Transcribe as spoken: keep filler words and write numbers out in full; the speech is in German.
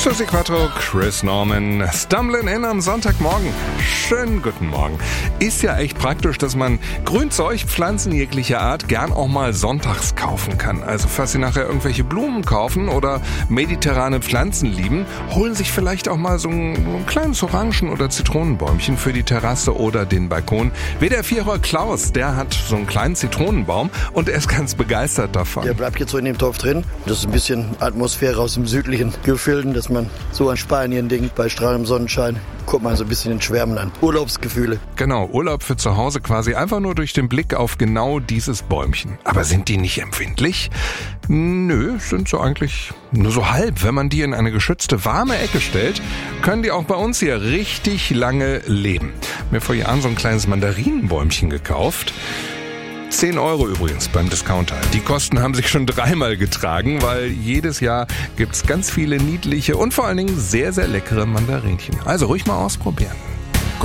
Susi Quattro, Chris Norman, Stumbling in am Sonntagmorgen. Schönen guten Morgen. Ist ja echt praktisch, dass man Grünzeug, Pflanzen jeglicher Art gern auch mal sonntags kaufen kann. Also falls Sie nachher irgendwelche Blumen kaufen oder mediterrane Pflanzen lieben, holen sich vielleicht auch mal so ein, ein kleines Orangen- oder Zitronenbäumchen für die Terrasse oder den Balkon. Wie der Vierer Klaus, der hat so einen kleinen Zitronenbaum und er ist ganz begeistert davon. Der bleibt jetzt so in dem Topf drin. Das ist ein bisschen Atmosphäre aus dem südlichen Gefilden, dass man so an Spanien denkt, bei strahlendem Sonnenschein. Kommt man so ein bisschen in Schwärmen an. Urlaubsgefühle. Genau, Urlaub für zu Hause quasi einfach nur durch den Blick auf genau dieses Bäumchen. Aber sind die nicht empfindlich? Nö, sind so eigentlich nur so halb. Wenn man die in eine geschützte, warme Ecke stellt, können die auch bei uns hier richtig lange leben. Mir vor Jahren so ein kleines Mandarinenbäumchen gekauft. zehn Euro übrigens beim Discounter. Die Kosten haben sich schon dreimal getragen, weil jedes Jahr gibt's ganz viele niedliche und vor allen Dingen sehr, sehr leckere Mandarinchen. Also ruhig mal ausprobieren.